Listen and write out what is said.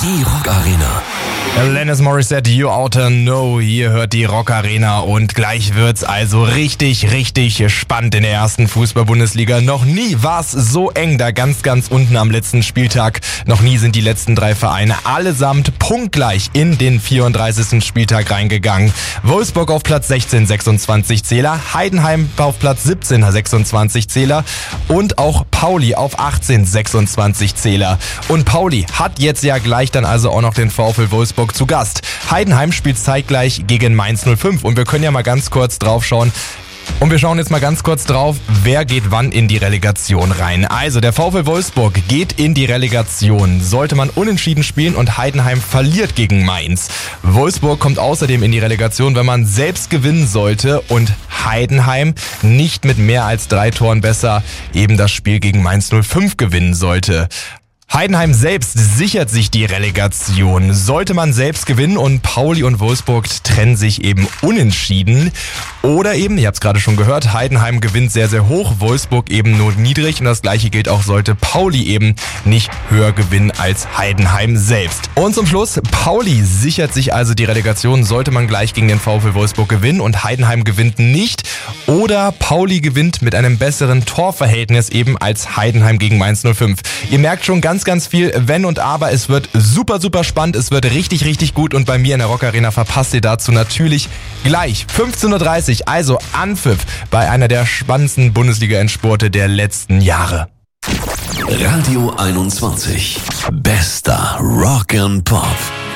Die Rock Arena. Alanis Morissette, You Oughta Know. Hier hört die Rock Arena und gleich wird's also richtig spannend in der ersten Fußball-Bundesliga. Noch nie war's so eng, da ganz unten am letzten Spieltag. Noch nie sind die letzten 3 Vereine allesamt punktgleich in den 34. Spieltag reingegangen. Wolfsburg auf Platz 16, 26 Zähler. Heidenheim auf Platz 17, 26 Zähler. Und auch Pauli auf 18, 26 Zähler. Und Pauli hat jetzt ja gleich dann also auch noch den VfL Wolfsburg zu Gast. Heidenheim spielt zeitgleich gegen Mainz 05 und wir können ja mal ganz kurz drauf schauen. Und wir schauen jetzt mal ganz kurz drauf, wer geht wann in die Relegation rein. Also der VfL Wolfsburg geht in die Relegation. Sollte man unentschieden spielen und Heidenheim verliert gegen Mainz. Wolfsburg kommt außerdem in die Relegation, wenn man selbst gewinnen sollte und Heidenheim nicht mit mehr als 3 Toren besser eben das Spiel gegen Mainz 05 gewinnen sollte. Heidenheim selbst sichert sich die Relegation. Sollte man selbst gewinnen und Pauli und Wolfsburg trennen sich eben unentschieden. Oder eben, ihr habt es gerade schon gehört, Heidenheim gewinnt sehr hoch, Wolfsburg eben nur niedrig. Und das gleiche gilt auch, sollte Pauli eben nicht höher gewinnen als Heidenheim selbst. Und zum Schluss, Pauli sichert sich also die Relegation, sollte man gleich gegen den VfL Wolfsburg gewinnen und Heidenheim gewinnt nicht. Oder Pauli gewinnt mit einem besseren Torverhältnis eben als Heidenheim gegen Mainz 05. Ihr merkt schon ganz viel Wenn und Aber. Es wird super spannend. Es wird richtig gut. Und bei mir in der Rock Arena verpasst ihr dazu natürlich gleich 15:30 Uhr. Also Anpfiff bei einer der spannendsten Bundesliga-Endspurte der letzten Jahre. Radio 21. Bester Rock and Pop.